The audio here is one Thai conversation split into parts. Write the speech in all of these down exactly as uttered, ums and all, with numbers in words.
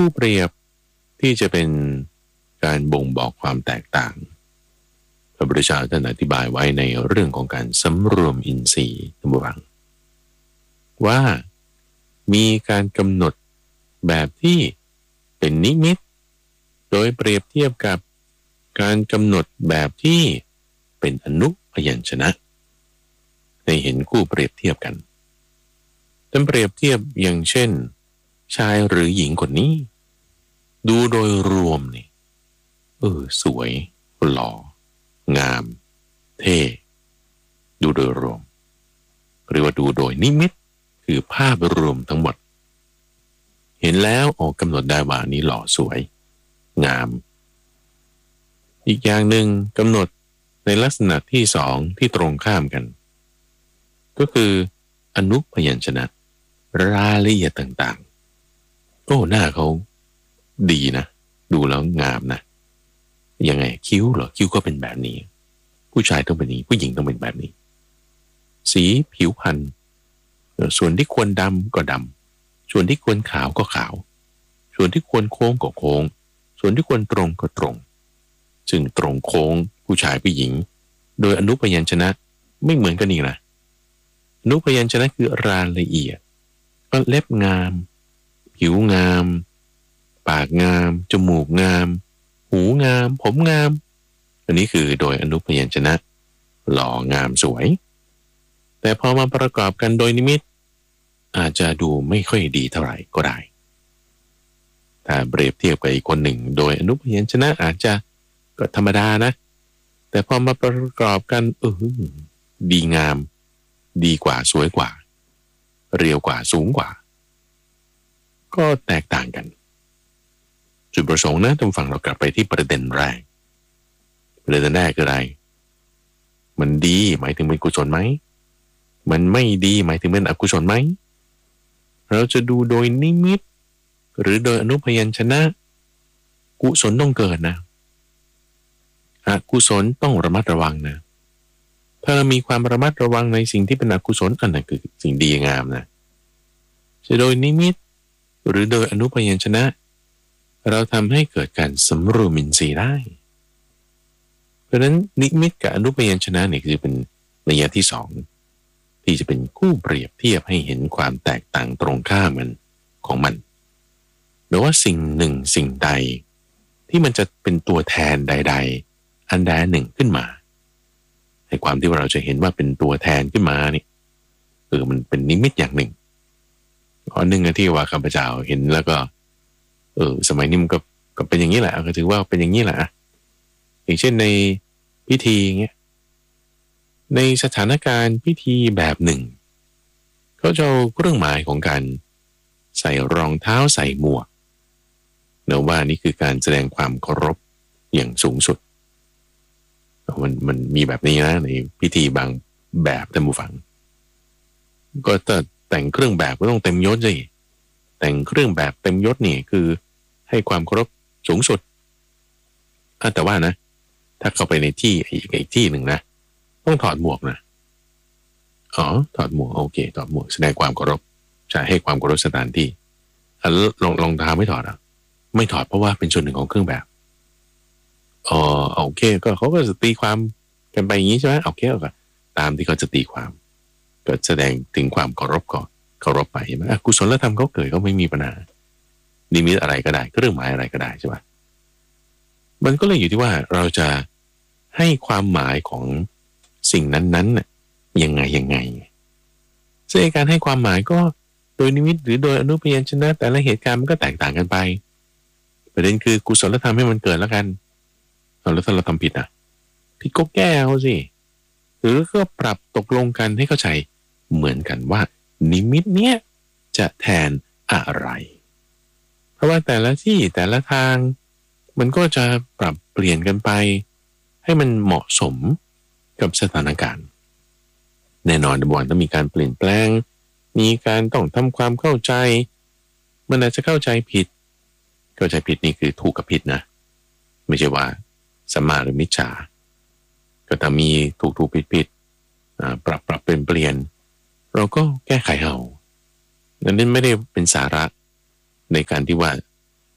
คู่เปรียบที่จะเป็นการบ่งบอกความแตกต่างพระพุทธเจ้าท่านอธิบายไว้ในเรื่องของการสำรวมอินทรีย์ท่านผู้ฟังว่ามีการกำหนดแบบที่เป็นนิมิตโดยเปรียบเทียบกับการกำหนดแบบที่เป็นอนุพยัญชนะให้เห็นคู่เปรียบเทียบกันท่านเปรียบเทียบอย่างเช่นชายหรือหญิงคนนี้ดูโดยรวมนี่เออสวยหล่องามเท่ดูโดยรวมหรือว่าดูโดยนิมิตคือภาพรวมทั้งหมดเห็นแล้วออกกำหนดได้ว่านี้หล่อสวยงามอีกอย่างหนึ่งกำหนดในลักษณะที่สองที่ตรงข้ามกันก็คืออนุพยัญชนะรายละเอียดต่างๆโอ้หน้าเขาดีนะดูแล้วงามนะยังไงคิ้วเหรอคิ้วก็เป็นแบบนี้ผู้ชายต้องเป็นนี้ผู้หญิงต้องเป็นแบบนี้สีผิวพรรณส่วนที่ควรดำก็ดำส่วนที่ควรขาวก็ขาวส่วนที่ควรโค้งก็โค้งส่วนที่ควรตรงก็ตรงซึ่งตรงโค้งผู้ชายผู้หญิงโดยอนุพยัญชนะไม่เหมือนกันอีกนะอนุพยัญชนะคือรายละเอียดก็เล็บงามผิวงามปากงามจมูกงามหูงามผมงามอันนี้คือโดยอนุพยัญชนะหล่องามสวยแต่พอมาประกอบกันโดยนิมิตอาจจะดูไม่ค่อยดีเท่าไหร่ก็ได้ถ้าเปรียบเทียบกับอีกคนหนึ่งโดยอนุพยัญชนะอาจจะก็ธรรมดานะแต่พอมาประกอบกันเออดีงามดีกว่าสวยกว่าเรียวกว่าสูงกว่าก็แตกต่างกันจุดประสงค์นะท่านฟังเรากลับไปที่ประเด็นแรกประเด็นแรกคืออะไรมันดีหมายถึงเป็นกุศลไหมมันไม่ดีหมายถึงเป็นอกุศลไหมเราจะดูโดยนิมิตหรือโดยอนุพยัญชนะกุศลต้องเกิดนะอกุศลต้องระมัดระวังนะถ้าเรามีความระมัดระวังในสิ่งที่เป็นอกุศลอันนั้นคือสิ่งดีงามนะจะโดยนิมิตหรือโดยอนุพยัญชนะเราทำให้เกิดการสำรวมอินทรีย์ได้เพราะฉะนั้นนิมิตกับอนุพยัญชนะนี่คือเป็นนัยที่สองที่จะเป็นคู่เปรียบเทียบให้เห็นความแตกต่างตรงข้ามมันของมันหรือว่าสิ่งหนึ่งสิ่งใดที่มันจะเป็นตัวแทนใดๆอันใดหนึ่งขึ้นมาในความที่เราจะเห็นว่าเป็นตัวแทนขึ้นมานี่เออมันเป็นนิมิตอย่างหนึ่งอันหนึ่งที่ว่าข้าพเจ้าเห็นแล้วก็เออสมัยนี้มันก็ก็เป็นอย่างนี้แหละก็ถือว่าเป็นอย่างนี้แหละอย่างเช่นในพิธีเงี้ยในสถานการณ์พิธีแบบหนึ่งเขาจะเอาเครื่องหมายของการใส่รองเท้าใส่หมวกเนื่องว่านี่คือการแสดงความเคารพอย่างสูงสุดมันมันมีแบบนี้นะในพิธีบางแบบท่านผู้ฟังก็จะแต่งเครื่องแบบก็ต้องเต็มยศสิแต่งเครื่องแบบเต็มยศนี่คือให้ความเคารพสูงสุดแต่ว่านะถ้าเข้าไปในที่อีกอีกที่หนึ่งนะต้องถอดหมวกนะอ๋อถอดหมวกโอเคถอดหมวกแสดงความเคารพใช่ให้ความเคารพสถานที่รองรองเท้าไม่ถอดอ่ะไม่ถอดเพราะว่าเป็นส่วนหนึ่งของเครื่องแบบอ๋อโอเคก็เขาก็จะตีความกันไปอย่างนี้ใช่ไหมโอเคก็ตามที่เขาจะตีความก็แสดงถึงความเคารพก่อนเคารพไปใช่ไหมกุศลธรรมเขาเกิดเขาไม่มีปัญหานิมิตอะไรก็ได้เครื่องหมายอะไรก็ได้ใช่ไหมมันก็เลยอยู่ที่ว่าเราจะให้ความหมายของสิ่งนั้นๆน่ะยังไงยังไงซึ่งการให้ความหมายก็โดยนิมิตหรือโดยอนุพยัญชนะแต่ละเหตุการณ์มันก็แตกต่างกันไปประเด็นคือกุศลธรรมให้มันเกิดแล้วกันแล้วถ้าเราทำผิดอ่ะผิดก็แก้เอาสิหรือก็ปรับตกลงกันให้เข้าใจเหมือนกันว่านิมิตเนี้ยจะแทนอะไรเพราะว่าแต่ละที่แต่ละทางมันก็จะปรับเปลี่ยนกันไปให้มันเหมาะสมกับสถานการณ์แน่นอนบ่อยต้องมีการเปลี่ยนแปลงมีการต้องทำความเข้าใจมันอาจจะเข้าใจผิดเข้าใจผิดนี่คือถูกกับผิดนะไม่ใช่ว่าสัมมาหรือมิจฉาก็ถ้ามีถูกถูกผิดผิดปรับปรับเปลี่ยนเปลี่ยนเราก็แก้ไขเอานั่นไม่ได้เป็นสาระในการที่ว่า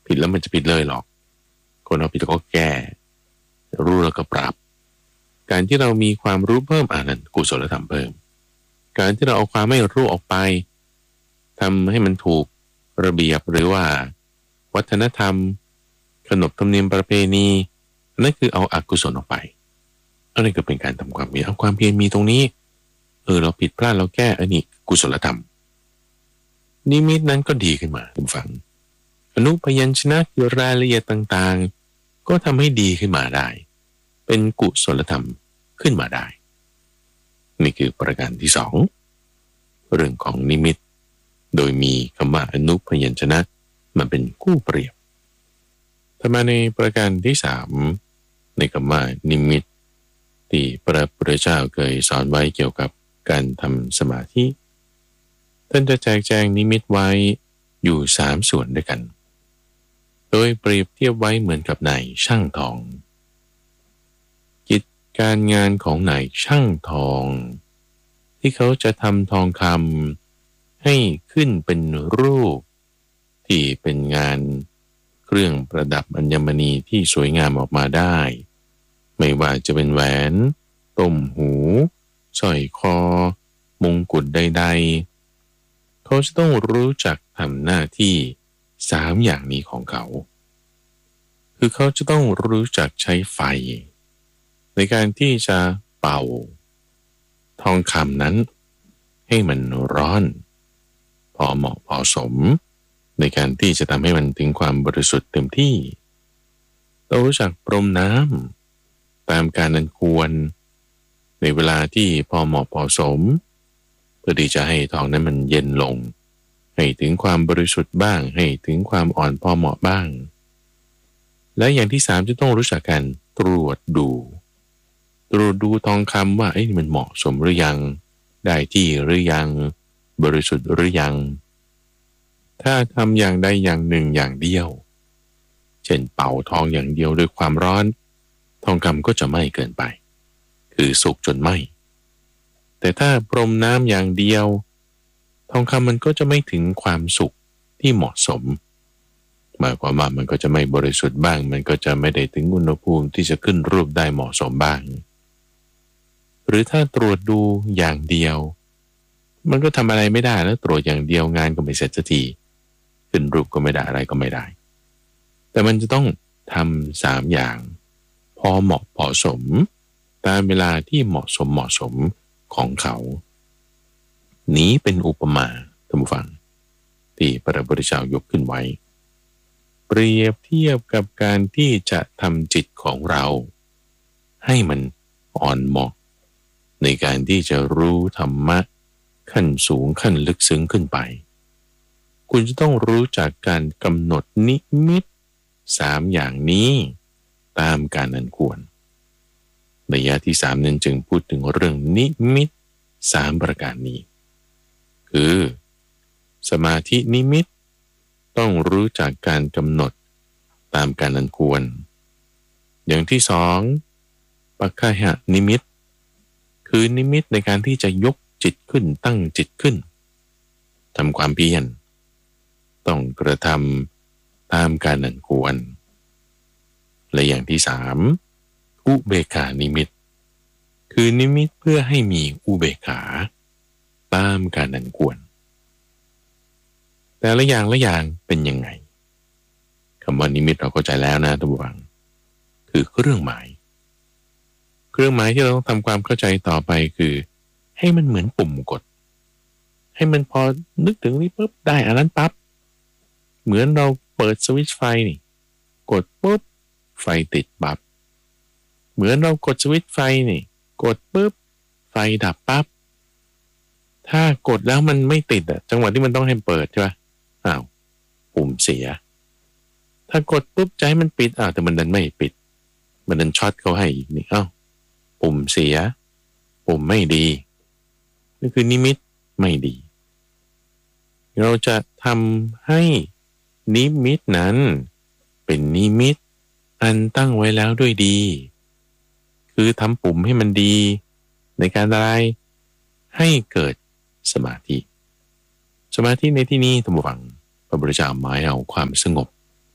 ผิดแล้วมันจะผิดเลยหรอกคนเราผิดแล้วก็แก้รู้แล้วก็ปรับการที่เรามีความรู้เพิ่มอ่านั้นกุศลธรรมเพิ่มการที่เราเอาความไม่รู้ออกไปทำให้มันถูกระเบียบหรือว่าวัฒนธรรมขนบธรรมเนียมประเพณีนั่นคือเอาอกุศลออกไปอันนี้ก็เป็นการทำความเพียรเอาความเพียรมีตรงนี้เออเราผิดพลาดเราแก้อันนี้กุศลธรรมนิมิตนั้นก็ดีขึ้นมาคุณฟังอนุพยัญชนะคือรายละเอียดต่างๆก็ทำให้ดีขึ้นมาได้เป็นกุศลธรรมขึ้นมาได้นี่คือประการที่สองเรื่องของนิมิตโดยมีคำว่าอนุพยัญชนะมันเป็นคู่เปรียบต่อมาในประการที่สามในคำว่านิมิตที่พระพุทธเจ้าเคยสอนไว้เกี่ยวกับการทำสมาธิท่านจะแจกแจงนิมิตไว้อยู่สามส่วนด้วยกันโดยเปรียบเทียบไว้เหมือนกับนายช่างทองกิจการงานของนายช่างทองที่เขาจะทำทองคำให้ขึ้นเป็นรูปที่เป็นงานเครื่องประดับอัญมณีที่สวยงามออกมาได้ไม่ว่าจะเป็นแหวนต้มหูสร้อยคอมงกุฎใดๆเขาจะต้องรู้จักทำหน้าที่สามอย่างนี้ของเขาคือเขาจะต้องรู้จักใช้ไฟในการที่จะเป่าทองคำนั้นให้มันร้อนพอเหมาะพอสมในการที่จะทำให้มันถึงความบริสุทธิ์เต็มที่ต้องรู้จักพรมน้ำตามการอันควรในเวลาที่พอเหมาะพอสมเพื่อที่จะให้ทองนั้นมันเย็นลงให้ถึงความบริสุทธิ์บ้างให้ถึงความอ่อนพอเหมาะบ้างและอย่างที่สามจะต้องรู้จักการตรวจดูตรวจดูทองคำว่าไอ้นี่มันเหมาะสมหรือยังได้ที่หรือยังบริสุทธิ์หรือยังถ้าทำอย่างใดอย่างหนึ่งอย่างเดียวเช่นเป่าทองอย่างเดียวด้วยความร้อนทองคำก็จะไหม้เกินไปคือสุกจนไหม้แต่ถ้าพรมน้ำอย่างเดียวทองคำมันก็จะไม่ถึงความสุกที่เหมาะสมหมายความว่ามันก็จะไม่บริสุทธิ์บ้างมันก็จะไม่ได้ถึงอุณหภูมิที่จะขึ้นรูปได้เหมาะสมบ้างหรือถ้าตรวจดูอย่างเดียวมันก็ทำอะไรไม่ได้แล้วตรวจอย่างเดียวงานก็ไม่เสร็จสักทีขึ้นรูปก็ไม่ได้อะไรก็ไม่ได้แต่มันจะต้องทำสามอย่างพอเหมาะพอสมตามเวลาที่เหมาะสมเหมาะสมของเขานี้เป็นอุปมาท่านผู้ฟังที่พระพุทธเจ้ายกขึ้นไว้เปรียบเทียบกับการที่จะทำจิตของเราให้มันอ่อนเหมาะในการที่จะรู้ธรรมะขั้นสูงขั้นลึกซึ้งขึ้นไปคุณจะต้องรู้จักการกำหนดนิมิตสามอย่างนี้ตามการอันควรในยะที่สามนั้นจึงพูดถึงเรื่องนิมิตสามประการนี้คือสมาธินิมิตต้องรู้จักการกำหนดตามการอันควรอย่างที่สองปัคคหนิมิตคือนิมิตในการที่จะยกจิตขึ้นตั้งจิตขึ้นทำความเพียรต้องกระทำตามการอันควรและอย่างที่สามอุเบกขานิมิตคือนิมิตเพื่อให้มีอุเบกขาตามการอันควรแต่ละอย่างละอย่างเป็นยังไงคำว่านิมิตเราเข้าใจแล้วนะท่านผู้ฟังคือเครื่องหมายเครื่องหมายที่เราต้องทำความเข้าใจต่อไปคือให้มันเหมือนปุ่มกดให้มันพอนึกถึงนี่ปุ๊บได้อันนั้นปั๊บเหมือนเราเปิดสวิตช์ไฟนี่กดปุ๊บไฟติดปั๊บเหมือนเรากดสวิตช์ไฟนี่กดปุ๊บไฟดับปั๊บถ้ากดแล้วมันไม่ติดอะจังหวะที่มันต้องให้เปิดใช่ไหมอ้าวปุ่มเสียถ้ากดปุ๊บใจมันปิดอ้าวแต่มันดันไม่ปิดมันดันช็อตเขาให้อีกนี่อ้าวปุ่มเสียปุ่มไม่ดีนี่คือนิมิตไม่ดีเราจะทำให้นิมิตนั้นเป็นนิมิตอันตั้งไว้แล้วด้วยดีคือทำปุ่มให้มันดีในการอะไรให้เกิดสมาธิสมาธิในที่นี้ท่านผู้ฟังพระพุทธเจ้าหมายเอาความสงบ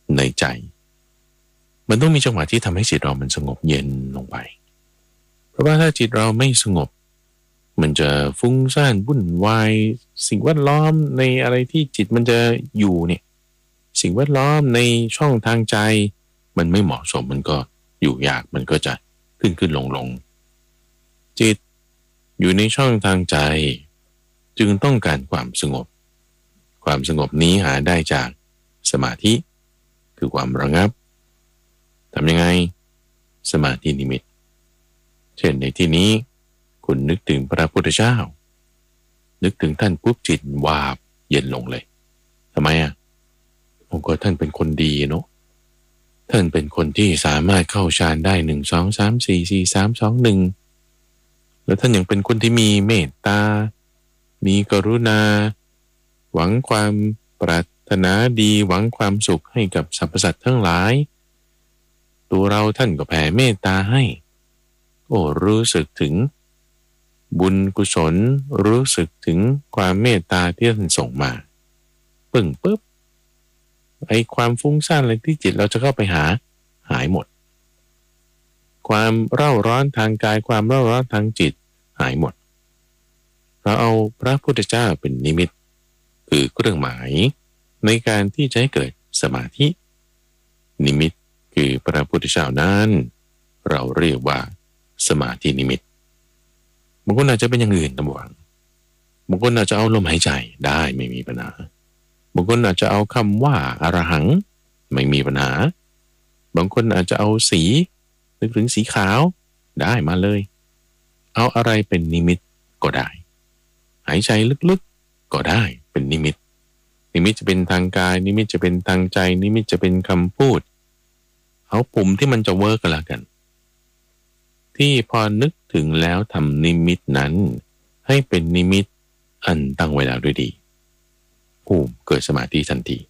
ในใจมันต้องมีจังหวะที่ทำให้จิตเรามันสงบเย็นลงไปเพราะว่าถ้าจิตเราไม่สงบมันจะฟุ้งซ่านวุ่นวายสิ่งแวดล้อมในอะไรที่จิตมันจะอยู่เนี่ยสิ่งแวดล้อมในช่องทางใจมันไม่เหมาะสมมันก็อยู่ยากมันก็จะขึ้นขึ้นลงลงจิตอยู่ในช่องทางใจจึงต้องการความสงบความสงบนี้หาได้จากสมาธิคือความระงับทำยังไงสมาธินิมิตเช่นในที่นี้คุณนึกถึงพระพุทธเจ้านึกถึงท่านปุ๊บจิตวาบเย็นลงเลยทำไมอ่ะผมก็ท่านเป็นคนดีเนาะท่านเป็นคนที่สามารถเข้าฌานได้หนึ่งสองสามสี่สี่สามสองหนึ่งแล้วท่านยังเป็นคนที่มีเมตตามีกรุณาหวังความปรารถนาดีหวังความสุขให้กับสรรพสัตว์ทั้งหลายตัวเราท่านก็แผ่เมตตาให้โอ้รู้สึกถึงบุญกุศลรู้สึกถึงความเมตตาที่ท่านส่งมาปึ้งปึ๊บไอ้ความฟุ้งซ่านอะไรที่จิตเราจะเข้าไปหาหายหมดความเร่าร้อนทางกายความเร่าร้อนทางจิตหายหมดเราเอาพระพุทธเจ้าเป็นนิมิตคือเครื่องหมายในการที่จะให้เกิดสมาธินิมิตคือพระพุทธเจ้านั้นเราเรียกว่าสมาธินิมิตบางคนอาจจะเป็นอย่างอื่นนะบางบางคนอาจจะเอาลมหายใจได้ไม่มีปัญหาบางคนอาจจะเอาคำว่าอรหังไม่มีปัญหาบางคนอาจจะเอาสีนึกถึงสีขาวได้มาเลยเอาอะไรเป็นนิมิตก็ได้หายใจลึกๆก็ได้เป็นนิมิตนิมิตจะเป็นทางกายนิมิตจะเป็นทางใจนิมิตจะเป็นคำพูดเอาปุ่มที่มันจะเวิร์กกันละกันที่พอนึกถึงแล้วทำนิมิตนั้นให้เป็นนิมิตอันตั้งไว้แล้วด้วยดีปุ่มเกิดสมาธิทันที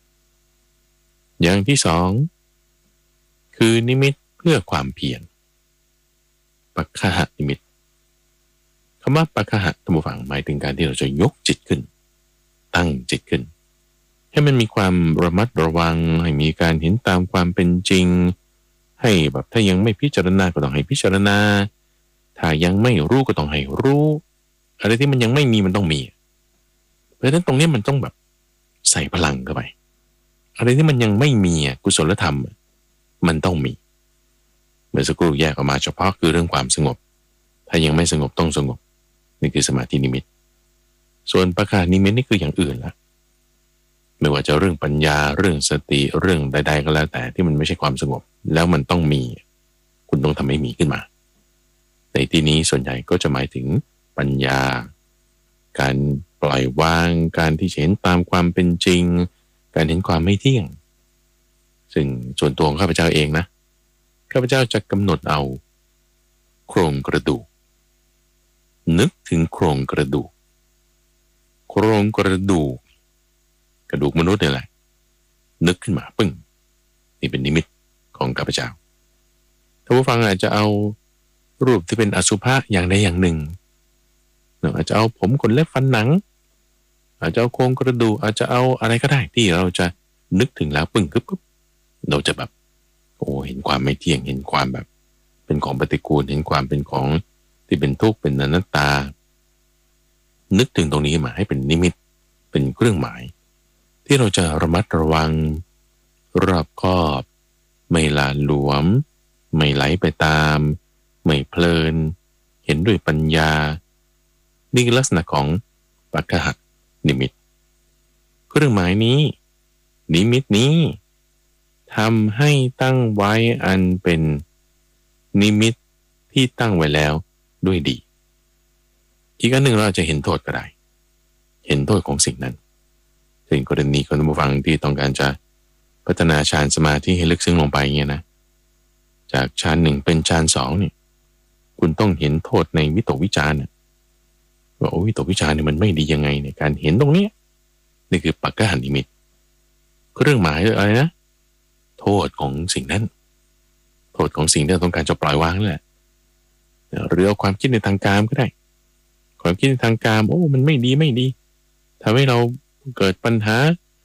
อย่างที่สองคือนิมิตเพื่อความเพียรปัคหะนิมิตคำว่าปัคหะท่านผู้ฟังหมายถึงการที่เราจะยกจิตขึ้นตั้งจิตขึ้นให้มันมีความระมัดระวังให้มีการเห็นตามความเป็นจริงให้แบบถ้ายังไม่พิจารณาก็ต้องให้พิจารณาถ้ายังไม่รู้ก็ต้องให้รู้อะไรที่มันยังไม่มีมันต้องมีเพราะฉะนั้นตรงนี้มันต้องแบบใส่พลังเข้าไปอะไรที่มันยังไม่มีกุศลธรรมมันต้องมีเมื่อสักครู่แยกออกมาเฉพาะคือเรื่องความสงบถ้ายังไม่สงบต้องสงบนี่คือสมาธินิมิตส่วนปัคหะนิมิตนี่คืออย่างอื่นละไม่ว่าจะเรื่องปัญญาเรื่องสติเรื่องใดๆก็แล้วแต่ที่มันไม่ใช่ความสงบแล้วมันต้องมีคุณต้องทำให้มีขึ้นมาในที่นี้ส่วนใหญ่ก็จะหมายถึงปัญญาการปล่อยวางการที่เห็นตามความเป็นจริงการเห็นความไม่เที่ยงซึ่งส่วนตัวของข้าพเจ้าเองนะข้าพเจ้าจะกำหนดเอาโครงกระดูกนึกถึงโครงกระดูกโครงกระดูกกระดูกมนุษย์นี่แหละนึกขึ้นมาปึ้งนี่เป็นนิมิตของข้าพเจ้าท่านผู้ฟังอาจจะเอารูปที่เป็นอสุภะอย่างใดอย่างหนึ่งอาจจะเอาผมขนเล็บฟันหนังอาจจะเอาโครงกระดูกอาจจะเอาอะไรก็ได้ที่เราจะนึกถึงแล้วปึ้งปุ๊บปุ๊บเราจะแบบโอ้เห็นความไม่เที่ยงเห็นความแบบเป็นของปฏิกูลเห็นความเป็นของที่เป็นทุกข์เป็นอนัตตานึกถึงตรงนี้มาให้เป็นนิมิตเป็นเครื่องหมายที่เราจะระมัดระวังรอบคอบไม่หลาหลวมไม่ไหลไปตามไม่เพลินเห็นด้วยปัญญานี่คือลักษณะของปัคหะนิมิตเครื่องหมายนี้นิมิตนี้ทำให้ตั้งไว้อันเป็นนิมิตที่ตั้งไว้แล้วด้วยดีอีกอันหนึ่งเราอาจจะเห็นโทษก็ได้เห็นโทษของสิ่งนั้นถึงกรณีคนผู้ฟังที่ต้องการจะพัฒนาฌานสมาธิให้ลึกซึ้งลงไปเงี้ยนะจากฌานหนึ่งเป็นฌานสองเนี่ยคุณต้องเห็นโทษในวิตกวิจารณ์ว่าโอ้วิตกวิจารณ์เนี่ยมันไม่ดียังไงในการเห็นตรงนี้นี่คือปัคหะนิมิตเครื่องหมายอะไรนะโทษของสิ่งนั้นโทษของสิ่งที่เราต้องการจะปล่อยวางนั่นแหละหรือเอาความคิดในทางกามก็ได้ความคิดในทางกามโอ้มันไม่ดีไม่ดีทำให้เราเกิดปัญหาเ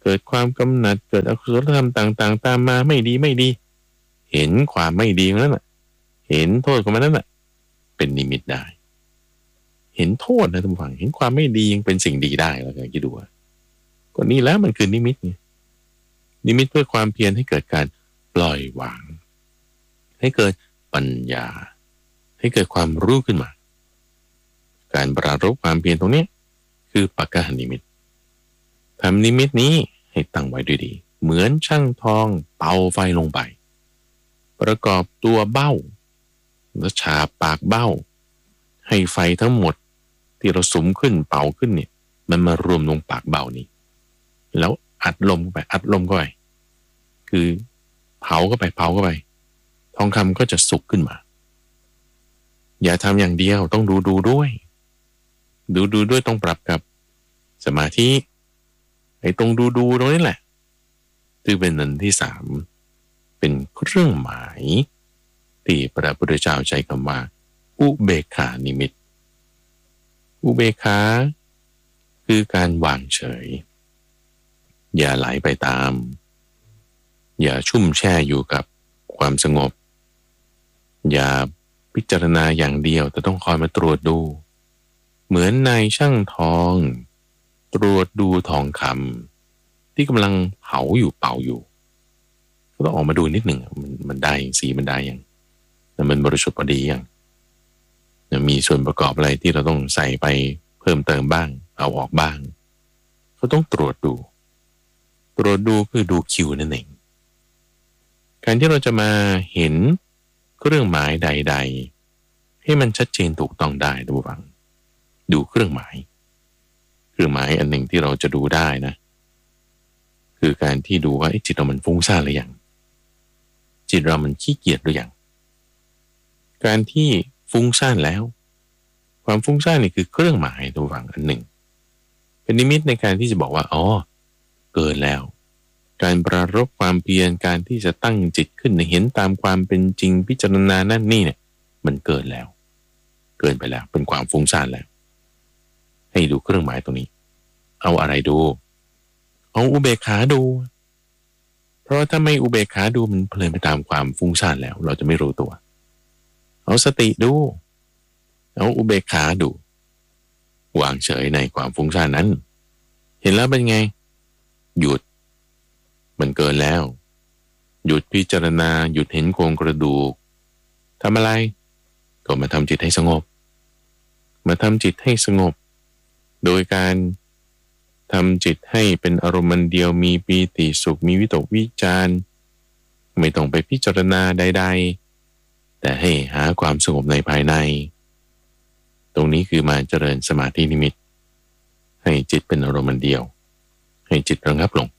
กิดความกำหนัดเกิดอกุศลธรรมต่างๆตามมาไม่ดีไม่ดีเห็นความไม่ดีของนั้นน่ะเห็นโทษของมันนั้นน่ะเป็นนิมิตได้เห็นโทษนะท่านผู้ฟังเห็นความไม่ดียังเป็นสิ่งดีได้แล้วกันคิดดูว่าก็นี่แล้วมันคือนิมิตไงนิมิตเพื่อความเพียรให้เกิดการปล่อยวางให้เกิดปัญญาให้เกิดความรู้ขึ้นมาการปรารภความเพียรตรงนี้คือปักกหนิมิตทำนิมิตนี้ให้ตั้งไว้ด้วยดีเหมือนช่างทองเป่าไฟลงไปประกอบตัวเบ้าแล้วฉาบปากเบ้าให้ไฟทั้งหมดที่เราสุมขึ้นเป่าขึ้นเนี่ยมันมารวมลงปากเบ้านี้แล้วอัดลมเข้าไปอัดลมเข้าไปคือเผาเข้าไปเผาเข้าไปทองคำก็จะสุกขึ้นมาอย่าทำอย่างเดียวต้องดูดูด้วยดูดูด้วยต้องปรับกับสมาธิไอ้ตรงดูดูตรงนี้แหละที่เป็นอันที่สามเป็นเครื่องหมายที่พระพุทธเจ้าใช้คำว่าอุเบกขานิมิตอุเบกขาคือการวางเฉยอย่าไหลไปตามอย่าชุ่มแช่อยู่กับความสงบอย่าพิจารณาอย่างเดียวแต่ต้องคอยมาตรวจดูเหมือนนายช่างทองตรวจดูทองคำที่กำลังเผาอยู่เป่าอยู่ก็ต้องออกมาดูนิดหนึ่งมันมันได้สีมันได้ยังมันบริสุทธิ์พอดียังมีส่วนประกอบอะไรที่เราต้องใส่ไปเพิ่มเติมบ้างเอาออกบ้างก็ต้องตรวจดูตรวจดูคือดูคิวนั่นเองการที่เราจะมาเห็นเครื่องหมายใดๆให้มันชัดเจนถูกต้องได้ดูบ้างดูเครื่องหมายเครื่องหมายอันหนึ่งที่เราจะดูได้นะคือการที่ดูว่าจิตเรามันฟุ้งซ่านหรือยังจิตเรามันขี้เกียจหรือยังการที่ฟุ้งซ่านแล้วความฟุ้งซ่านนี่คือเครื่องหมายตัวฝังอันหนึ่งเป็นนิมิตในการที่จะบอกว่าอ๋อเกินแล้วการปรารภความเพียรการที่จะตั้งจิตขึ้นเห็นตามความเป็นจริงพิจารณานั่นนี่เนี่ยมันเกินแล้วเกินไปแล้วเป็นความฟุ้งซ่านแล้วให้ดูเครื่องหมายตรงนี้เอาอะไรดูเอาอุเบกขาดูเพราะถ้าไม่อุเบกขาดูมันเพลินไปตามความฟุ้งซ่านแล้วเราจะไม่รู้ตัวเอาสติดูเอาอุเบกขาดูวางเฉยในความฟุ้งซ่านนั้นเห็นแล้วเป็นไงหยุดมันเกินแล้วหยุดพิจารณาหยุดเห็นโครงกระดูกทำอะไรก็มาทำจิตให้สงบมาทำจิตให้สงบโดยการทำจิตให้เป็นอารมณ์เดียวมีปีติสุขมีวิตกวิจารไม่ต้องไปพิจารณาใดๆแต่ให้หาความสงบในภายในตรงนี้คือมาเจริญสมาธินิมิตให้จิตเป็นอารมณ์เดียวให้จิตระงับลง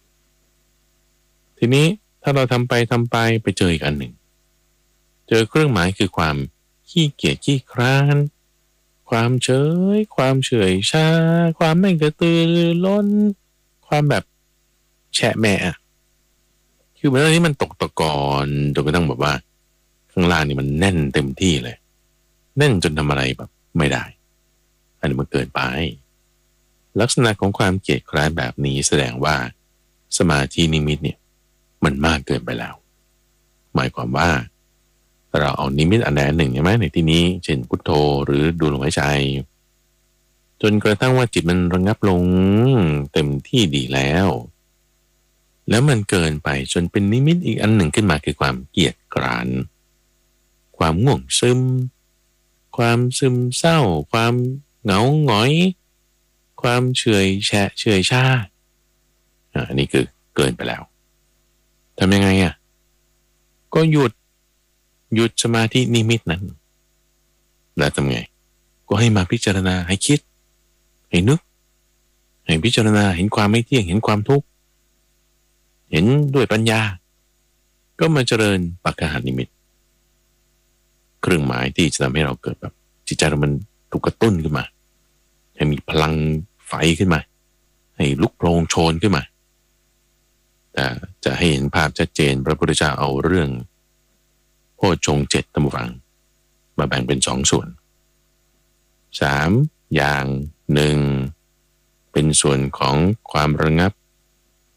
ทีนี้ถ้าเราทำไปทำไปไปเจออีกอันหนึ่งเจอเครื่องหมายคือความขี้เกียจขี้คร้านความเฉยความเฉยชาความไม่กระตือรือร้นความแบบแฉะแมะคือเหมือนตอนนี้มันตกตะกอนจนกระทั่งแบบว่าข้างล่างนี่มันแน่นเต็มที่เลยแน่นจนทำอะไรแบบไม่ได้อันนี้มันเกินไปลักษณะของความเกียจคร้านแบบนี้แสดงว่าสมาธินิมิตเนี่ยมันมากเกินไปแล้วหมายความว่าเราเอานิมิตอันใดอันหนึ่งใช่ไหมในที่นี้เช่นพุทโธหรือดูลมหายใจจนกระทั่งว่าจิตมันระงับลงเต็มที่ดีแล้วแล้วมันเกินไปจนเป็นนิมิตอีกอันหนึ่งขึ้นมาคือความเกียจคร้านความง่วงซึมความซึมเศร้าความเหงาหงอยความเฉยแฉะเฉยชาอันนี้คือเกินไปแล้วทำยังไงอ่ะก็หยุดหยุดสมาธินิมิตนั้นแล้วทำไงก็ให้มาพิจารณาให้คิดให้นึกให้พิจารณาเห็นความไม่เที่ยงเห็นความทุกข์เห็นด้วยปัญญาก็มาเจริญปักกหนิมิตเครื่องหมายที่จะทำให้เราเกิดแบบจิตใจเรามันถูกกระตุ้นขึ้นมาให้มีพลังไฟขึ้นมาให้ลุกโผล่โชนขึ้นมาแต่จะให้เห็นภาพชัดเจนพระพุทธเจ้าเอาเรื่องโพชฌงค์เจ็ดท่านผู้ฟังมาแบ่งเป็นสองส่วนสามอย่างหนึ่งเป็นส่วนของความระงับ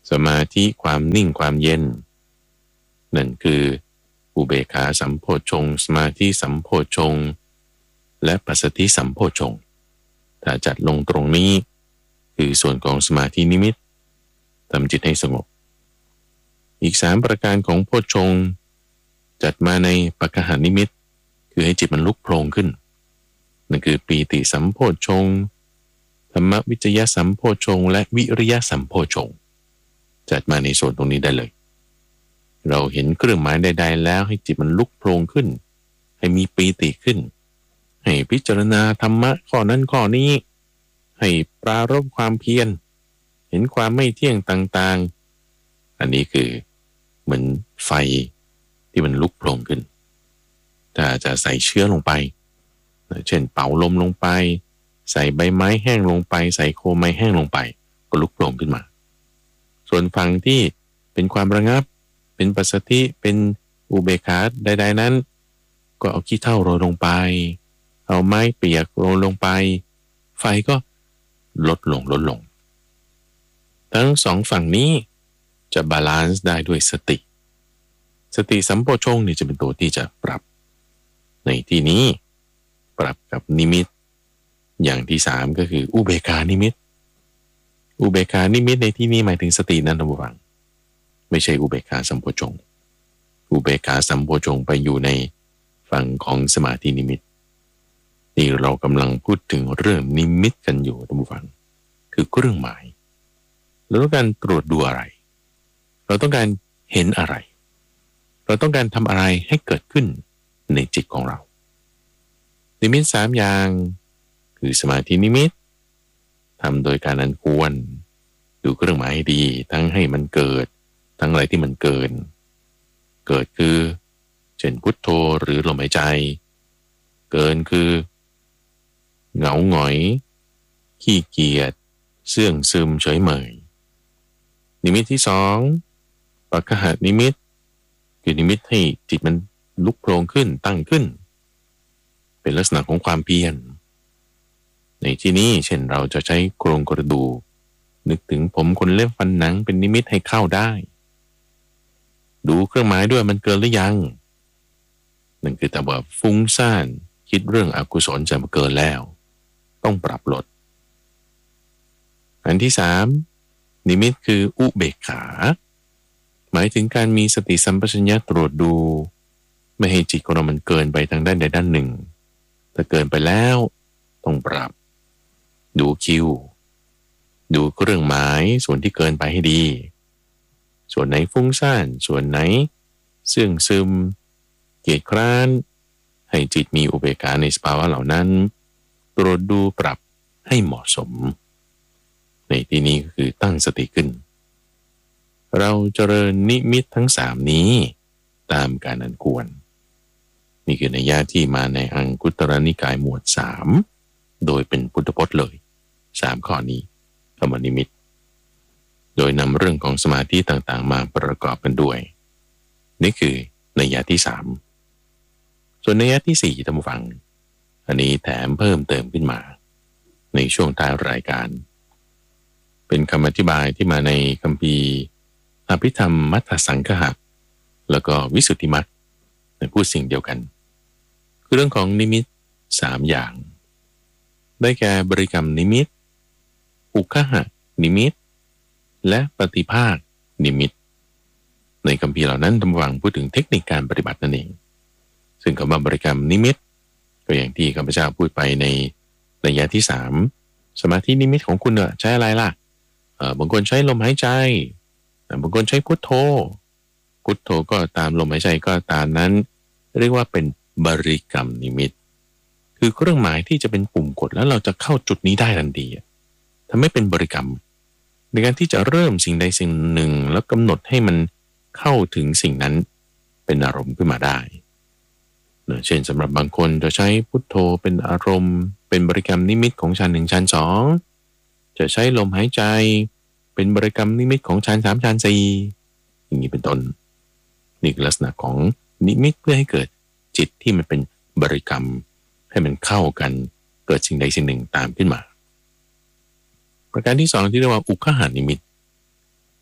สมาธิความนิ่งความเย็นนั่นคืออุเบกขาสัมโพชฌงค์สมาธิสัมโพชฌงค์และปัสสัทธิสัมโพชฌงค์ถ้าจัดลงตรงนี้คือส่วนของสมาธินิมิตทำจิตให้สงบอีกสามประการของโพชฌงค์จัดมาในปักขหานิมิตคือให้จิตมันลุกโผล่ขึ้นนั่นคือปีติสัมโพชฌงค์ธรรมวิจยะสัมโพชฌงค์และวิริยะสัมโพชฌงค์จัดมาในส่วนตรงนี้ได้เลยเราเห็นเครื่องหมายใดๆแล้วให้จิตมันลุกโผล่ขึ้นให้มีปีติขึ้นให้พิจารณาธรรมะข้อนั้นข้อนี้ให้ปรารภความเพียรเห็นความไม่เที่ยงต่างๆอันนี้คือเหมือนไฟที่มันลุกโผล่ขึ้นถ้าจะใส่เชื้อลงไปเช่นเป่าลมลงไปใส่ใบไม้แห้งลงไปใส่โคมไม้แห้งลงไปก็ลุกโผล่ขึ้นมาส่วนฝั่งที่เป็นความระงับเป็นปัสสัทธิเป็นอุเบกขาใดๆนั้นก็เอาขี้เถ้าโรยลงไปเอาไม้เปียกโรยลงไปไฟก็ลดลงลดลงทั้งสองฝั่งนี้จะบาลานซ์ได้ด้วยสติสติสัมโพชฌงค์นี่จะเป็นตัวที่จะปรับในที่นี้ปรับกับนิมิตอย่างที่สามก็คืออุเบกขานิมิตอุเบกขานิมิตในที่นี้หมายถึงสตินั้นระวังไม่ใช่อุเบกขาสัมโพชฌงค์อุเบกขาสัมโพชฌงค์ไปอยู่ในฝั่งของสมาธินิมิตนี่เรากำลังพูดถึงเรื่องนิมิตกันอยู่ท่านผู้ฟังคือเครื่องหมายเราต้องการตรวจดูอะไรเราต้องการเห็นอะไรเราต้องการทำอะไรให้เกิดขึ้นในจิตของเรานิมิตสามอย่างคือสมาธินิมิตทำโดยการอันควรดูเครื่องหมายให้ดีทั้งให้มันเกิดทั้งอะไรที่มันเกินเกิดคือเช่นพุทโธหรือลมหายใจเกินคือเหงาหงอยขี้เกียจเสื่องซึมเฉยเมยนิมิตที่สองปักขหนิมิตคือนิมิตให้จิตมันลุกโผล่ขึ้นตั้งขึ้นเป็นลักษณะของความเพียรในที่นี้เช่นเราจะใช้โครงกระดูกนึกถึงผมขนเล็บฟันหนังเป็นนิมิตให้เข้าได้ดูเครื่องหมายด้วยมันเกินหรือยังนั่นคือแต่ว่าฟุ้งซ่านคิดเรื่องอกุศลจะมาเกินแล้วต้องปรับลดอันที่สามนิมิตคืออุเบกขาหมายถึงการมีสติสัมปชัญญะตรวจดูไม่ให้จิตของเรามันเกินไปทางด้านใดด้านหนึ่งถ้าเกินไปแล้วต้องปรับดูคิวดูเครื่องหมายส่วนที่เกินไปให้ดีส่วนไหนฟุ้งซ่านส่วนไหนเสื่องซึมเกียจคร้านให้จิตมีอุเบกขาในสภาวะเหล่านั้นตรวจดูปรับให้เหมาะสมในที่นี้ก็คือตั้งสติขึ้นเราเจริญนิมิตทั้งสามนี้ตามการอันควรนี่คือนัยยะที่มาในอังคุตรนิกายหมวดสามโดยเป็นพุทธพจน์เลยสามข้อนี้คำว่านิมิตโดยนำเรื่องของสมาธิต่างๆมาประกอบกันด้วยนี่คือนัยยะที่สามส่วนนัยยะที่สี่ท่านผู้ฟังอันนี้แถมเพิ่มเติมขึ้นมาในช่วงท้ายรายการเป็นคำอธิบายที่มาในคัมภีร์อภิธรรมมัทธสังคหะแล้วก็วิสุทธิมรรคพูดสิ่งเดียวกันคือเรื่องของนิมิตสามอย่างได้แก่บริกรรมนิมิตอุคหะนิมิตและปฏิภาคนิมิตในคัมภีร์เหล่านั้นท่านผู้ฟังพูดถึงเทคนิคการปฏิบัตินั่นเองซึ่งคำว่าบริกรรมนิมิตก็อย่างที่ข้าพเจ้าพูดไปในนัยยะที่สามสมาธินิมิตของคุณใช้อะไรล่ะเออบางคนใช้ลมหายใจบางคนใช้พุทโธพุทโธก็ตามลมหายใจก็ตามนั้นเรียกว่าเป็นบริกรรมนิมิตคือเครื่องหมายที่จะเป็นปุ่มกดแล้วเราจะเข้าจุดนี้ได้ทันทีถ้าไม่เป็นบริกรรมในการที่จะเริ่มสิ่งใดสิ่งหนึ่งแล้วกำหนดให้มันเข้าถึงสิ่งนั้นเป็นอารมณ์ขึ้นมาได้เช่นสำหรับบางคนจะใช้พุทโธเป็นอารมณ์เป็นบริกรรมนิมิตของฌานหนึ่งฌานสองจะใช้ลมหายใจเป็นบริกรรมนิมิตของฌานสามฌานสี่อย่างนี้เป็นต้นนี่คือลักษณะของนิมิตเพื่อให้เกิดจิตที่มันเป็นบริกรรมให้มันเข้ากันเกิดสิ่งใดสิ่งหนึ่งตามขึ้นมาประการที่สองที่เรียกว่าอุคหานิมิต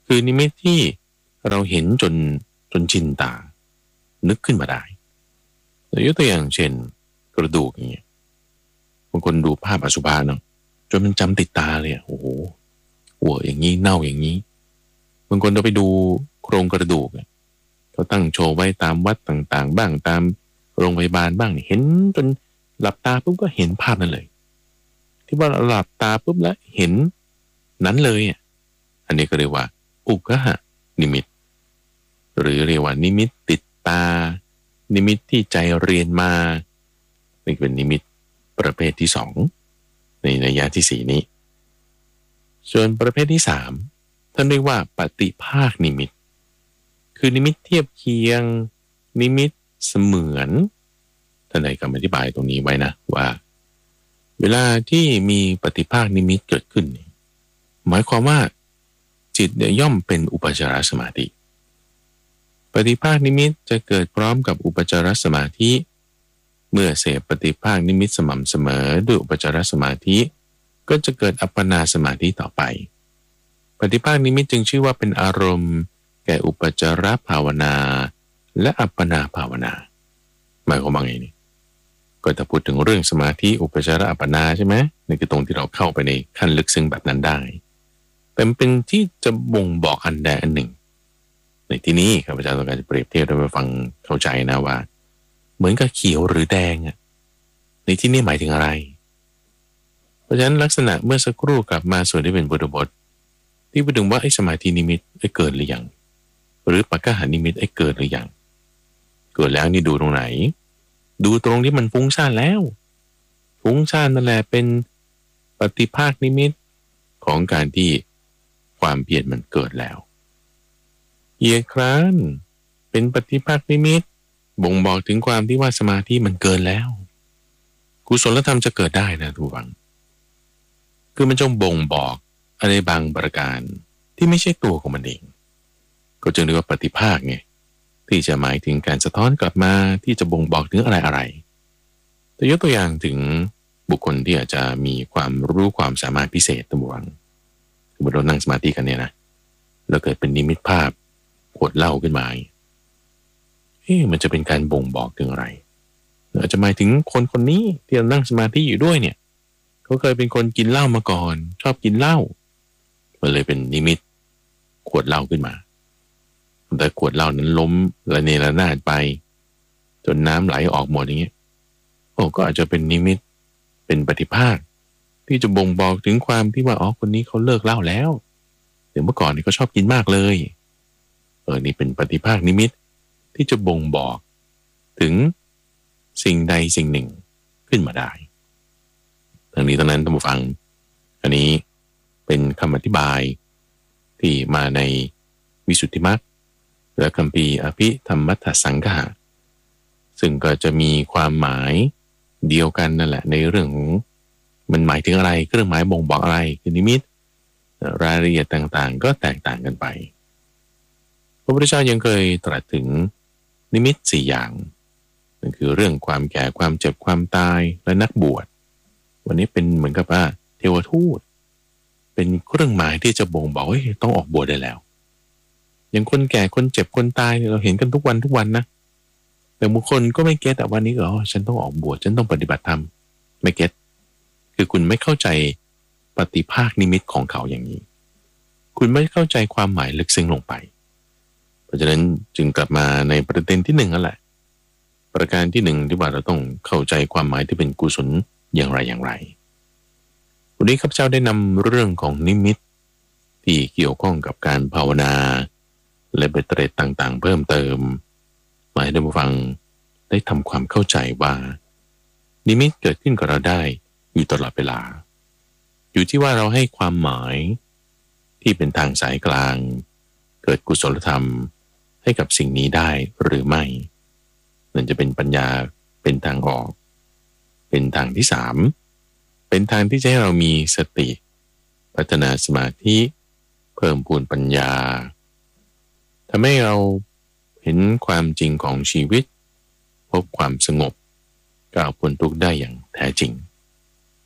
คือนิมิตที่เราเห็นจนจนชินตานึกขึ้นมาได้ยกตัวอย่างเช่นกระดูกอย่างเงี้ยบางคนดูภาพอสุภะเนาะจนมันจำติดตาเลยโอ้โหหัวอย่างนี้เน่าอย่างนี้บางคนเราไปดูโครงกระดูกเขาตั้งโชว์ไว้ตามวัดต่างๆบ้างตามโรงพยาบาลบ้างเห็นจนหลับตาปุ๊บก็เห็นภาพนั้นเลยที่ว่าหลับตาปุ๊บแล้วเห็นนั้นเลยอ่ะอันนี้ก็เรียกว่าอุกขะนิมิตหรือเรียกว่านิมิตติดตานิมิตที่ใจเรียนมานี่เป็นนิมิตประเภทที่สองในนัยยะที่สี่นี้ส่วนประเภทที่สามท่านเรียกว่าปฏิภาคนิมิตคือนิมิตเทียบเคียงนิมิตเสมือนท่านใดกำลังอธิบายตรงนี้ไว้นะว่าเวลาที่มีปฏิภาคนิมิตเกิดขึ้นหมายความว่าจิตเนี่ยย่อมเป็นอุปจารสมาธิปฏิภาคนิมิตจะเกิดพร้อมกับอุปจารสมาธิเมื่อเสพปฏิภาคนิมิตสม่ำเสมอด้วยอุปจารสมาธิก็จะเกิดอัปปนาสมาธิต่อไปปฏิภาคนิมิตจึงชื่อว่าเป็นอารมณ์แก่อุปจารภาวนาและอัปปนาภาวนาหมายความว่าไงนี่ก็จะพูดถึงเรื่องสมาธิอุปจารอัปปนาใช่ไหมนี่คือตรงที่เราเข้าไปในขั้นลึกซึ้งแบบนั้นได้แต่มันเป็นที่จะบ่งบอกอันใดอันหนึ่งในที่นี้ข้าพเจ้าต้องการจะเปรียบเทียบให้มาฟังเข้าใจนะว่าเหมือนกับเขียวหรือแดงอ่ะในที่นี้หมายถึงอะไรเพราะฉะนั้นลักษณะเมื่อสักครู่กลับมาส่วนที่เป็นบทบทที่พูดถึงว่าไอ้สมาธินิมิตไอ้เกิดหรือยังหรือปักกหานิมิตไอ้เกิดหรือยังเกิดแล้วนี่ดูตรงไหนดูตรงที่มันฟุ้งซ่านแล้วฟุ้งซ่านนั่นแหละเป็นปฏิภาคนิมิตของการที่ความเพียรมันเกิดแล้วเอียคร้านเป็นปฏิภาคนิมิตบ่งบอกถึงความที่ว่าสมาธิมันเกินแล้วกุศลธรรมจะเกิดได้นะทุกฝังคือมันจงบ่งบอกอะไรบางประการที่ไม่ใช่ตัวของมันเองก็จึงเรียกว่าปฏิภาคไงที่จะหมายถึงการสะท้อนกลับมาที่จะบ่งบอกถึงอะไรอะไรแต่ยกตัวอย่างถึงบุคคลที่อาจจะมีความรู้ความสามารถพิเศษตัววังสมมติเรานั่งสมาธิกันเนี่ยนะแล้วเกิดเป็นนิมิตภาพขวดเหล้าขึ้นมาเอ๊ะมันจะเป็นการบ่งบอกถึงอะไรอาจจะหมายถึงคนคนนี้ที่เรานั่งสมาธิอยู่ด้วยเนี่ยเขาเคยเป็นคนกินเหล้ามาก่อนชอบกินเหล้ามันเลยเป็นนิมิตขวดเหล้าขึ้นมาแต่ขวดเหล้านั้นล้มระเนระนาดไปจนน้ำไหลออกหมดอย่างเงี้ยโอ้ก็อาจจะเป็นนิมิตเป็นปฏิภาคที่จะบ่งบอกถึงความที่ว่าอ๋อคนนี้เขาเลิกเหล้าแล้วแต่เมื่อก่อนนี่เขาชอบกินมากเลยเออนี่เป็นปฏิภาคนิมิตที่จะบ่งบอกถึงสิ่งใดสิ่งหนึ่งขึ้นมาได้ทั้งนี้ทั้งนั้นท่านผู้ฟังอันนี้เป็นคำอธิบายที่มาในวิสุทธิมรรคและคัมภีร์อภิธรรมมัทธสังฆะซึ่งก็จะมีความหมายเดียวกันนั่นแหละในเรื่องของมันหมายถึงอะไรเครื่องหมายบ่งบอกอะไรคือนิมิตรายละเอียดต่างๆก็แตกต่างกันไปพระพุทธเจ้ายังเคยตรัสถึงนิมิตสี่อย่างนั่นคือเรื่องความแก่ความเจ็บความตายและนักบวชวันนี้เป็นเหมือนกับว่าเทวทูตเป็นเครื่องหมายที่จะบ่งบอกว่าต้องออกบวชได้แล้วอย่างคนแก่คนเจ็บคนตายเราเห็นกันทุกวันทุกวันนะแต่บางคนก็ไม่เก็ตแต่วันนี้ก็อ๋อฉันต้องออกบวชฉันต้องปฏิบัติธรรมไม่เก็ตคือคุณไม่เข้าใจปฏิภาคนิมิตของเขาอย่างนี้คุณไม่เข้าใจความหมายลึกซึ้งลงไปเพราะฉะนั้นจึงกลับมาในประเด็นที่หนึ่งนั่นแหละประการที่หนึ่งที่ว่าเราต้องเข้าใจความหมายที่เป็นกุศลอย่างไรอย่างไรวันนี้ข้าพเจ้าได้นำเรื่องของนิมิตที่เกี่ยวข้องกับการภาวนาและเบตเตรดต่างๆเพิ่มเติมมาให้ท่านผู้ฟังได้ทำความเข้าใจว่านิมิตเกิดขึ้นกับเราได้อยู่ตลอดเวลาอยู่ที่ว่าเราให้ความหมายที่เป็นทางสายกลางเกิดกุศลธรรมให้กับสิ่งนี้ได้หรือไม่นั่นจะเป็นปัญญาเป็นทางออกเป็นทางที่สามเป็นทางที่จะให้เรามีสติพัฒนาสมาธิเพิ่มพูนปัญญาทำให้เราเห็นความจริงของชีวิตพบความสงบก้าวพ้นทุกข์ได้อย่างแท้จริง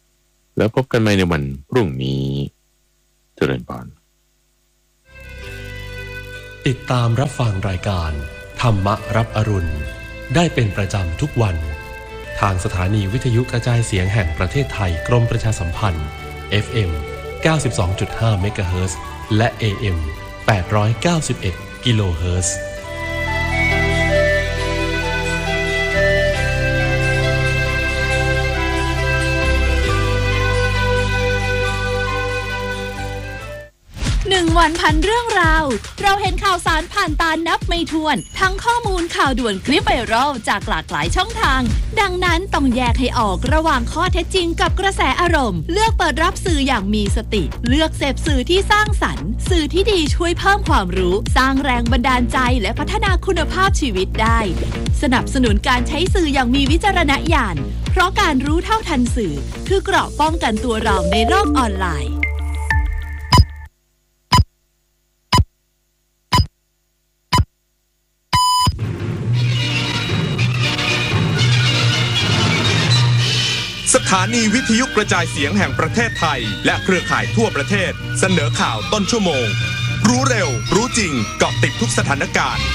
แล้วพบกันใหม่ในวันพรุ่งนี้เจริญพรติดตามรับฟังรายการธรรมรับอรุณได้เป็นประจำทุกวันทางสถานีวิทยุกระจายเสียงแห่งประเทศไทยกรมประชาสัมพันธ์ เอฟ เอ็ม เก้าสิบสองจุดห้า เมกะเฮิรตซ์และ เอ เอ็ม แปดร้อยเก้าสิบเอ็ด กิโลเฮิรตซ์หนึ่งวันพันเรื่องราวเราเห็นข่าวสารผ่านตานับไม่ถ้วนทั้งข้อมูลข่าวด่วนคลิปไวรัลจากหลากหลายช่องทางดังนั้นต้องแยกให้ออกระหว่างข้อเท็จจริงกับกระแสอารมณ์เลือกเปิดรับสื่ออย่างมีสติเลือกเสพสื่อที่สร้างสรรค์สื่อที่ดีช่วยเพิ่มความรู้สร้างแรงบันดาลใจและพัฒนาคุณภาพชีวิตได้สนับสนุนการใช้สื่ออย่างมีวิจารณญาณเพราะการรู้เท่าทันสื่อคือเกราะป้องกันตัวเราในโลกออนไลน์สถานีวิทยุกระจายเสียงแห่งประเทศไทยและเครือข่ายทั่วประเทศเสนอข่าวต้นชั่วโมงรู้เร็วรู้จริงเกาะติดทุกสถานการณ์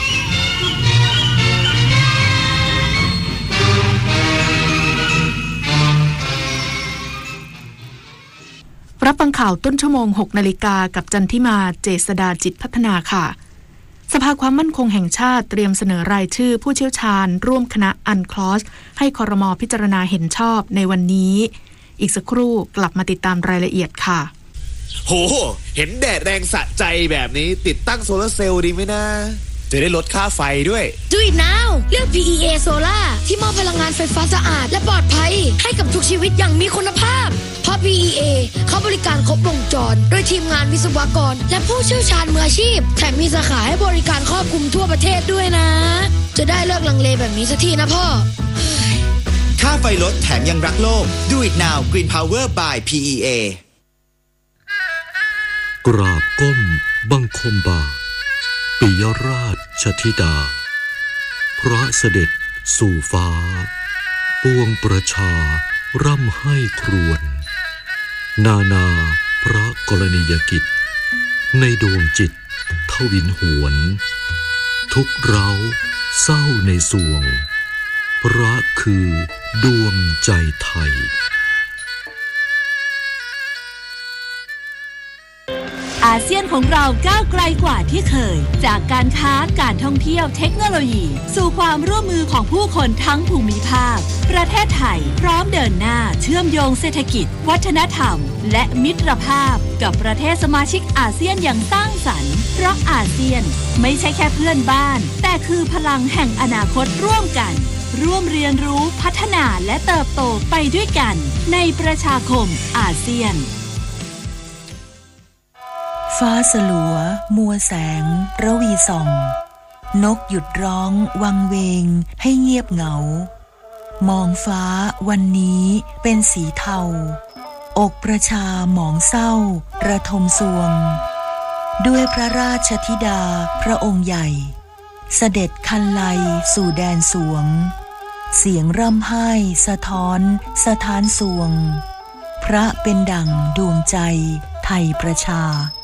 รับฟังข่าวต้นชั่วโมง หกนาฬิกากับจันทิมาเจษฎาจิตพัฒนาค่ะสภาความมั่นคงแห่งชาติเตรียมเสนอรายชื่อผู้เชี่ยวชาญร่วมคณะอันคลอสให้ครม.พิจารณาเห็นชอบในวันนี้อีกสักครู่กลับมาติดตามรายละเอียดค่ะโหเห็นแดดแรงสะใจแบบนี้ติดตั้งโซลาร์เซลล์ดีไหมนะจะได้ลดค่าไฟด้วย Do it now เลือก พี อี เอ Solar ที่มอบพลังงานไฟฟ้าสะอาดและปลอดภัยให้กับทุกชีวิตอย่างมีคุณภาพเพราะ พี อี เอ เขาบริการครบวงจรโดยทีมงานวิศวกรและผู้เชี่ยวชาญมืออาชีพแถมมีสาขาให้บริการครอบคลุมทั่วประเทศด้วยนะจะได้เลิกลังเลแบบนี้สักทีนะพ่อค่าไฟลดแถมยังรักโลก Do it now Green Power by พี อี เอกราบก้มบังคมบาทปิยราชธิดาพระเสด็จสู่ฟ้าปวงประชาร่ำให้ครวญนานาพระกรณียกิจในดวงจิตทวินหวนทุกเร้าเศร้าในสวงพระคือดวงใจไทยอาเซียนของเราก้าวไกลกว่าที่เคยจากการค้าการท่องเที่ยวเทคโนโลยีสู่ความร่วมมือของผู้คนทั้งภูมิภาคประเทศไทยพร้อมเดินหน้าเชื่อมโยงเศรษฐกิจวัฒนธรรมและมิตรภาพกับประเทศสมาชิกอาเซียนอย่างสร้างสรรค์เพราะอาเซียนไม่ใช่แค่เพื่อนบ้านแต่คือพลังแห่งอนาคตร่วมกันร่วมเรียนรู้พัฒนาและเติบโตไปด้วยกันในประชาคมอาเซียนฟ้าสลัวมัวแสงระวีส่องนกหยุดร้องวังเวงให้เงียบเหงามองฟ้าวันนี้เป็นสีเทาอกประชาหมองเศร้าระทมสวงด้วยพระราชธิดาพระองค์ใหญ่เสด็จคันไลสู่แดนสวงเสียงร่ำไห้สะท้อนสถานสวงพระเป็นดั่งดวงใจไทยประชา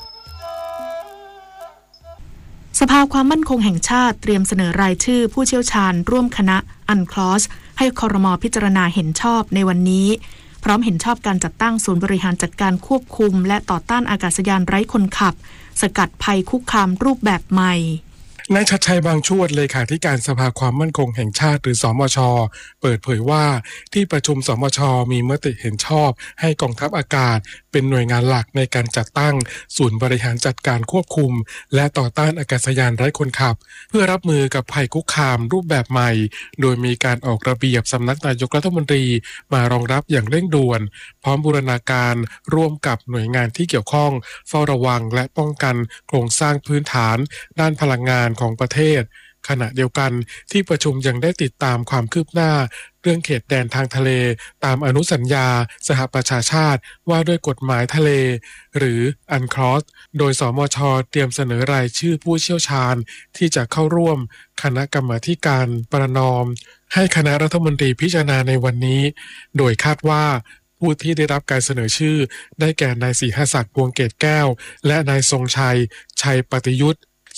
สภาความมั่นคงแห่งชาติเตรียมเสนอรายชื่อผู้เชี่ยวชาญร่วมคณะอันคลอสให้ครม.พิจารณาเห็นชอบในวันนี้พร้อมเห็นชอบการจัดตั้งศูนย์บริหารจัดการควบคุมและต่อต้านอากาศยานไร้คนขับสกัดภัยคุกคามรูปแบบใหม่นายชัดชัยบางชวดเลขาธิการสภาความมั่นคงแห่งชาติหรือสมช.เปิดเผยว่าที่ประชุมสมช.มีมติเห็นชอบให้กองทัพอากาศเป็นหน่วยงานหลักในการจัดตั้งศูนย์บริหารจัดการควบคุมและต่อต้านอากาศยานไร้คนขับเพื่อรับมือกับภัยคุกคามรูปแบบใหม่โดยมีการออกระเบียบสำนักนายกรัฐมนตรีมารองรับอย่างเร่งด่วนพร้อมบูรณาการร่วมกับหน่วยงานที่เกี่ยวข้องเฝ้าระวังและป้องกันโครงสร้างพื้นฐานด้านพลังงานของประเทศขณะเดียวกันที่ประชุมยังได้ติดตามความคืบหน้าเรื่องเขตแดนทางทะเลตามอนุสัญญาสหประชาชาติว่าด้วยกฎหมายทะเลหรืออันคลอสโดยสมช.เตรียมเสนอรายชื่อผู้เชี่ยวชาญที่จะเข้าร่วมคณะกรรมาธิการประนอมให้คณะรัฐมนตรีพิจารณาในวันนี้โดยคาดว่าผู้ที่ได้รับการเสนอชื่อได้แก่นายศรีหศักดิ์ พวงเกตแก้วและนายทรงชัยชัยปฏิยุทธ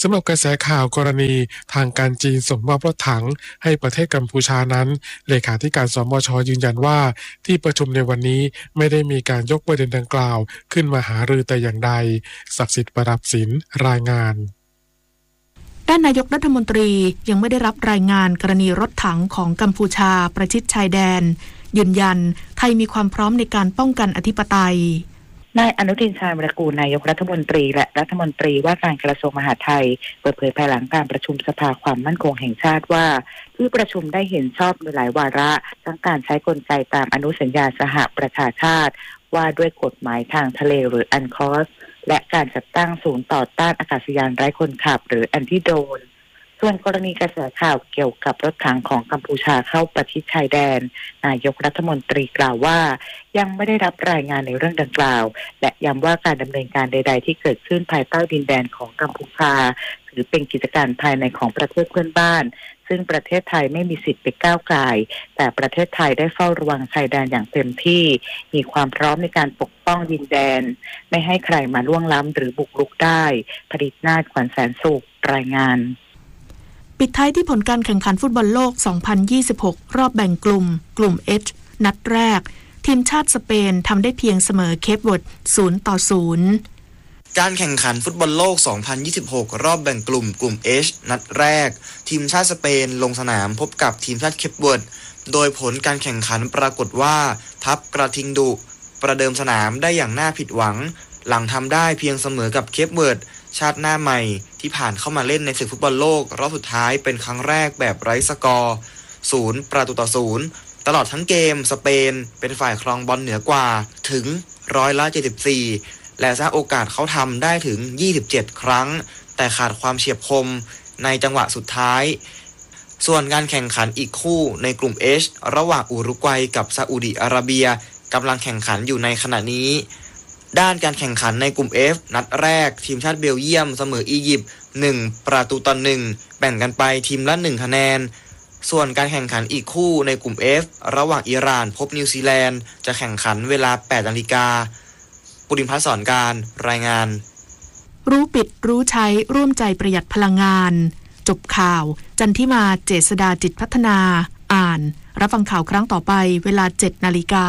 สำหรับกระแสข่าวกรณีทางการจีนส่งมอบรถถังให้ประเทศกัมพูชานั้นเลขาธิการสมช.ยืนยันว่าที่ประชุมในวันนี้ไม่ได้มีการยกประเด็นดังกล่าวขึ้นมาหารือแต่อย่างใดศักดิ์สิทธิ์ประดับศิลป์รายงานด้านนายกรัฐมนตรียังไม่ได้รับรายงานกรณีรถถังของกัมพูชาประชิดชายแดนยืนยันไทยมีความพร้อมในการป้องกันอธิปไตยนายอนุทินชาญวิรากูลนายกรัฐมนตรีและรัฐมนตรีว่าการกระทรวงมหาดไทยเปิดเผยภายหลังการประชุมสภาความมั่นคงแห่งชาติว่าที่ประชุมได้เห็นชอบในหลายวาระทั้งการใช้กลไกตามอนุสัญญาสหประชาชาติว่าด้วยกฎหมายทางทะเลหรืออันคอสและการจัดตั้งศูนย์ต่อต้านอากาศยานไร้คนขับหรือแอนติโดรนส่วนกรณีกระแสข่าวเกี่ยวกับรถถังของกัมพูชาเข้าประชิดชายแดนนายกรัฐมนตรีกล่าวว่ายังไม่ได้รับรายงานในเรื่องดังกล่าวและย้ำว่าการดำเนินการใดๆที่เกิดขึ้นภายใต้ดินแดนของกัมพูชาถือเป็นกิจการภายในของประเทศเพื่อนบ้านซึ่งประเทศไทยไม่มีสิทธิ์ไปก้าวก่ายแต่ประเทศไทยได้เฝ้าระวังชายแดนอย่างเต็มที่มีความพร้อมในการปกป้องดินแดนไม่ให้ใครมาล่วงล้ำหรือบุกรุกได้ผลิตนาถ ขวัญแสนสุขรายงานปิดท้ายที่ผลการแข่งขันฟุตบอลโลก สองพันยี่สิบหก รอบแบ่งกลุ่มกลุ่ม H นัดแรกทีมชาติสเปนทำได้เพียงเสมอเคปเวิร์ด ศูนย์ต่อศูนย์การแข่งขันฟุตบอลโลก สองพันยี่สิบหก รอบแบ่งกลุ่มกลุ่ม H นัดแรกทีมชาติสเปนลงสนามพบกับทีมชาติเคปเวิร์ดโดยผลการแข่งขันปรากฏว่าทัพกระทิงดุประเดิมสนามได้อย่างน่าผิดหวังหลังทำได้เพียงเสมอกับเคปเวิร์ดชาติหน้าใหม่ที่ผ่านเข้ามาเล่นในศึกฟุตบอลโลกรอบสุดท้ายเป็นครั้งแรกแบบไร้สกอร์ศูนย์ประตูต่อศูนย์ตลอดทั้งเกมสเปนเป็นฝ่ายครองบอลเหนือกว่าถึงร้อยละเจ็ดสิบสี่และสร้างโอกาสเขาทำได้ถึงยี่สิบเจ็ดครั้งแต่ขาดความเฉียบคมในจังหวะสุดท้ายส่วนการแข่งขันอีกคู่ในกลุ่ม H ระหว่างอุรุกวัยกับซาอุดิอาระเบียกำลังแข่งขันอยู่ในขณะนี้ด้านการแข่งขันในกลุ่ม F นัดแรกทีมชาติเบลเยียมเสมออียิปต์หนึ่งประตูต่อหนึ่งแบ่งกันไปทีมละหนึ่งคะแนนส่วนการแข่งขันอีกคู่ในกลุ่ม F ระหว่างอิหร่านพบนิวซีแลนด์จะแข่งขันเวลา แปดนาฬิกาปุริมพัฒน์สอนการรายงานรู้ปิดรู้ใช้ร่วมใจประหยัดพลังงานจบข่าวจันทิมาเจษฎาจิตพัฒนาอ่านรับฟังข่าวครั้งต่อไปเวลา เจ็ดนาฬิกา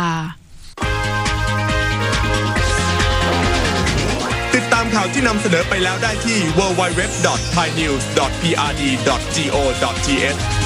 ติดตามข่าวที่นำเสนอไปแล้วได้ที่ ดับเบิลยู ดับเบิลยู ดับเบิลยู ดอท ไทยนิวส์ ดอท พี อาร์ ดี ดอท จี โอ ดอท ที เอช